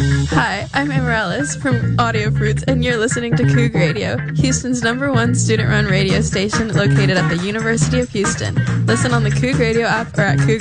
Hi, I'm Amaryllis from Audio Fruits, and you're listening to Coug Radio, Houston's #1 student-run radio station located at the University of Houston. Listen on the Coug Radio app or at cougar.org.